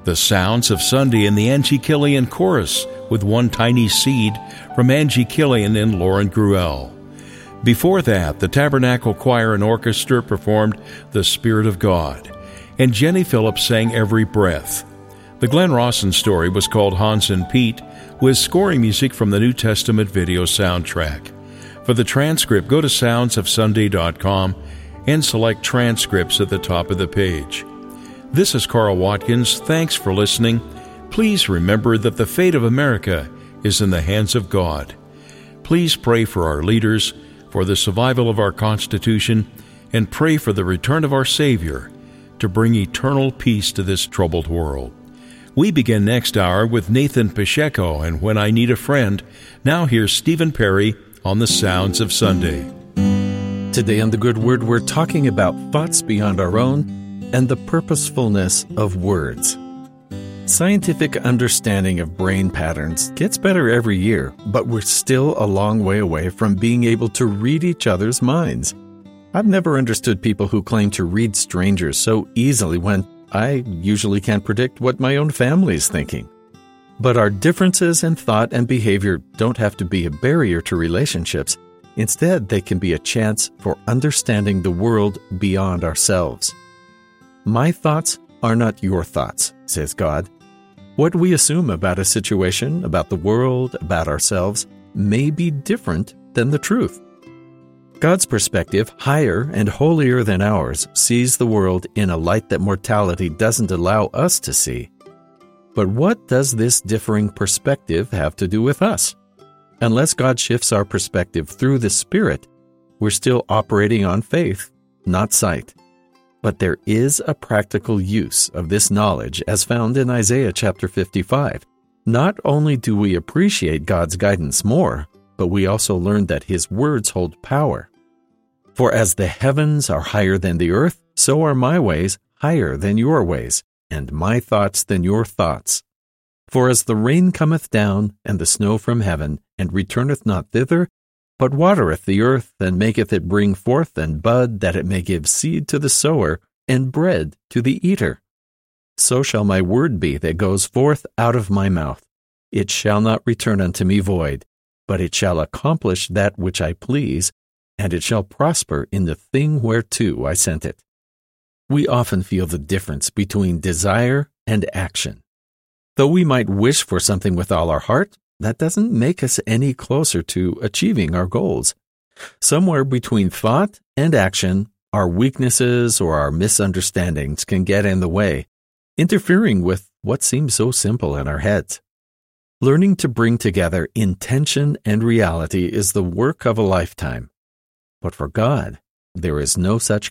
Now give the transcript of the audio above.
The Sounds of Sunday in the Angie Killian Chorus with One Tiny Seed from Angie Killian and Lauren Gruelle. Before that, the Tabernacle Choir and Orchestra performed The Spirit of God, and Jenny Phillips sang Every Breath. The Glenn Rawson story was called Hans and Pete, with scoring music from the New Testament video soundtrack. For the transcript, go to soundsofsunday.com and select transcripts at the top of the page. This is Carl Watkins. Thanks for listening. Please remember that the fate of America is in the hands of God. Please pray for our leaders, for the survival of our Constitution, and pray for the return of our Savior to bring eternal peace to this troubled world. We begin next hour with Nathan Pacheco and When I Need a Friend. Now here's Stephen Perry on the Sounds of Sunday. Today on The Good Word, we're talking about thoughts beyond our own and the purposefulness of words. Scientific understanding of brain patterns gets better every year, but we're still a long way away from being able to read each other's minds. I've never understood people who claim to read strangers so easily when I usually can't predict what my own family is thinking. But our differences in thought and behavior don't have to be a barrier to relationships. Instead, they can be a chance for understanding the world beyond ourselves. My thoughts are not your thoughts, says God. What we assume about a situation, about the world, about ourselves, may be different than the truth. God's perspective, higher and holier than ours, sees the world in a light that mortality doesn't allow us to see. But what does this differing perspective have to do with us? Unless God shifts our perspective through the Spirit, we're still operating on faith, not sight. But there is a practical use of this knowledge as found in Isaiah chapter 55. Not only do we appreciate God's guidance more, but we also learn that His words hold power. For as the heavens are higher than the earth, so are my ways higher than your ways, and my thoughts than your thoughts. For as the rain cometh down, and the snow from heaven, and returneth not thither, but watereth the earth, and maketh it bring forth and bud, that it may give seed to the sower, and bread to the eater. So shall my word be that goes forth out of my mouth. It shall not return unto me void, but it shall accomplish that which I please, and it shall prosper in the thing whereto I sent it. We often feel the difference between desire and action. Though we might wish for something with all our heart, that doesn't make us any closer to achieving our goals. Somewhere between thought and action, our weaknesses or our misunderstandings can get in the way, interfering with what seems so simple in our heads. Learning to bring together intention and reality is the work of a lifetime. But for God, there is no such